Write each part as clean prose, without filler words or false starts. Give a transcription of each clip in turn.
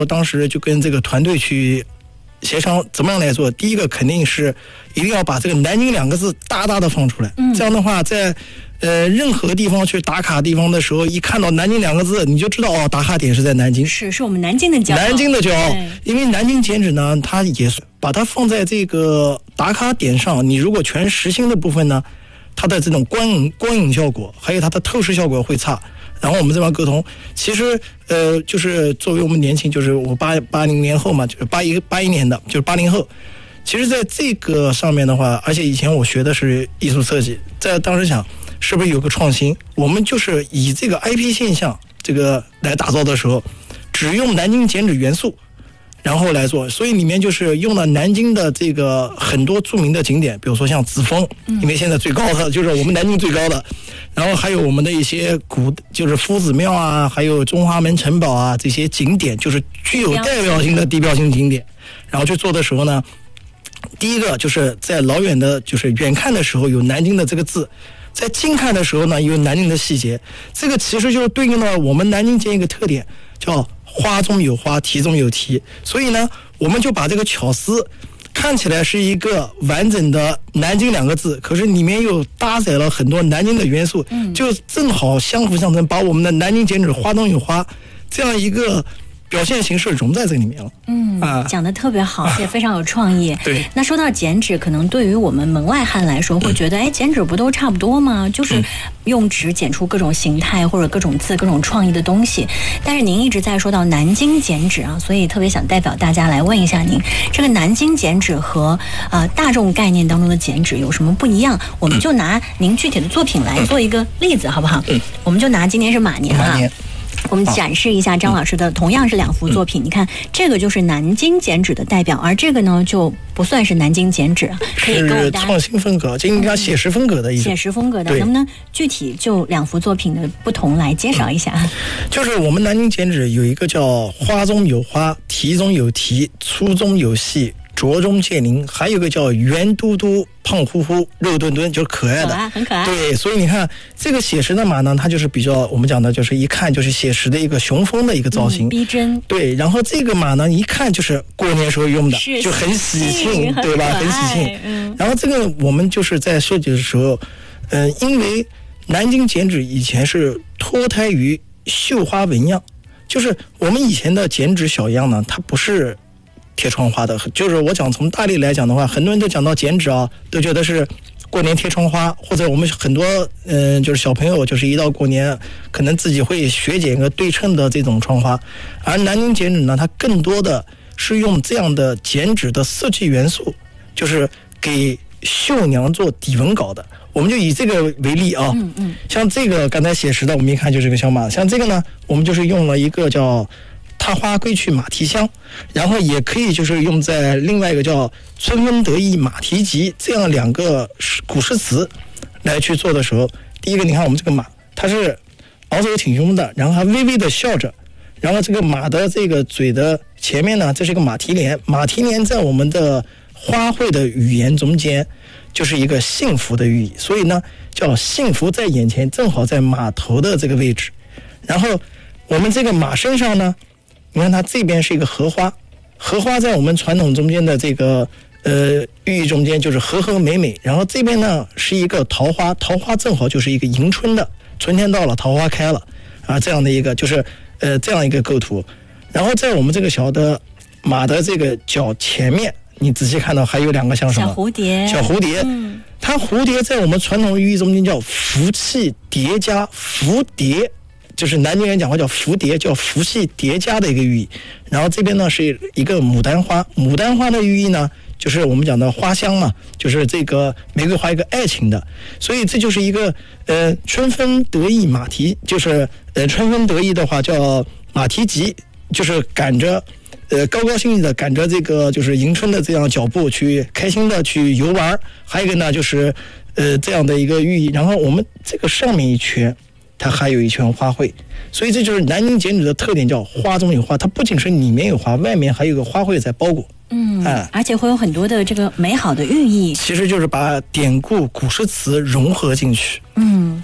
我当时就跟这个团队去协商怎么样来做。第一个肯定是一定要把这个南京2个字大大的放出来，这样的话在任何地方去打卡地方的时候，一看到南京2个字，你就知道打卡点是在南京， 是我们南京的骄傲。 南京的骄傲，因为南京剪纸呢，它也是把它放在这个打卡点上，你如果全实心的部分呢，它的这种光影效果，还有它的透视效果会差。然后我们这边沟通，其实就是作为我们年轻，就是我80年后嘛，就是81年的，就是80后。其实在这个上面的话，而且以前我学的是艺术设计，在当时想是不是有个创新，我们就是以这个 IP 现象这个来打造的时候，只用南京剪纸元素然后来做，所以里面就是用了南京的这个很多著名的景点，比如说像紫峰，因为现在最高的就是我们南京最高的，然后还有我们的一些就是夫子庙啊，还有中华门城堡啊，这些景点就是具有代表性的地标性景点。然后去做的时候呢，第一个就是在老远的，就是远看的时候有南京的这个字，在近看的时候呢有南京的细节，这个其实就是对应了我们南京剪一个特点，叫花中有花，题中有题。所以呢，我们就把这个巧思看起来是一个完整的南京2个字，可是里面又搭载了很多南京的元素，就正好相辅相成，把我们的南京剪纸花中有花这样一个表现形式融在这里面了。 讲得特别好，也非常有创意。 对， 那说到剪纸，可能对于我们门外汉来说，会觉得，剪纸不都差不多吗？就是用纸剪出各种形态或者各种字、各种创意的东西。但是您一直在说到南京剪纸啊，所以特别想代表大家来问一下您，这个南京剪纸和大众概念当中的剪纸有什么不一样？我们就拿您具体的作品来做一个例子，好不好？我们就拿今年是马年啊。我们展示一下张老师的同样是2幅作品，你看这个就是南京剪纸的代表，而这个呢就不算是南京剪纸，可以跟我们是创新风格，这应该写实风格的一种。 写实风格的，能不能具体就2幅作品的不同来介绍一下？ 就是我们南京剪纸有一个叫花中有花，题中有题，粗中有细，拙中见灵，还有一个叫圆嘟嘟胖乎乎肉墩墩，就是可爱的， 很可爱。 对，所以你看这个写实的马呢，它就是比较我们讲的就是一看就是写实的一个雄风的一个造型， 逼真。 对，然后这个马呢一看就是过年时候用的，就很喜庆，对吧？很喜庆。然后这个我们就是在设计的时候，因为南京剪纸以前是脱胎于绣花纹样，就是我们以前的剪纸小样呢，它不是贴窗花的，就是我讲从大力来讲的话，很多人都讲到剪纸啊，都觉得是过年贴窗花，或者我们很多就是小朋友就是一到过年可能自己会学剪个对称的这种窗花，而南京剪纸呢，它更多的是用这样的剪纸的设计元素，就是给绣娘做底纹稿的。我们就以这个为例啊，像这个刚才写实的，我们一看就是个小马，像这个呢，我们就是用了一个叫踏花归去马蹄香，然后也可以就是用在另外一个叫春风得意马蹄疾这样2个古诗词来去做的时候，第一个你看我们这个马，它是昂首挺胸的，然后还微微的笑着，然后这个马的这个嘴的前面呢，这是一个马蹄莲，马蹄莲在我们的花卉的语言中间就是一个幸福的寓意，所以呢叫幸福在眼前，正好在马头的这个位置。然后我们这个马身上呢，你看它这边是一个荷花，荷花在我们传统中间的这个寓意中间就是和和美美，然后这边呢是一个桃花，桃花正好就是一个迎春的，春天到了桃花开了啊，这样的一个就是这样一个构图。然后在我们这个小的马的这个脚前面，你仔细看到还有2个像什么？ 小蝴蝶。 小蝴蝶，它蝴蝶在我们传统寓意中间叫福气叠加，福蝶就是南京人讲话叫福蝶，叫福气叠加的一个寓意。然后这边呢是一个牡丹花，牡丹花的寓意呢就是我们讲的花香嘛，就是这个玫瑰花一个爱情的，所以这就是一个春风得意马蹄，就是春风得意的话叫马蹄疾，就是赶着高高兴兴的赶着这个就是迎春的这样脚步去开心的去游玩。还有一个呢就是这样的一个寓意，然后我们这个上面一圈它还有一圈花卉，所以这就是南京剪纸的特点，叫花中有花，它不仅是里面有花，外面还有个花卉在包裹。 而且会有很多的这个美好的寓意， 其实就是把典故古诗词融合进去。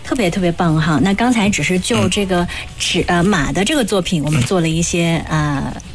特别特别棒哈。那刚才只是就这个马的这个作品，我们做了一些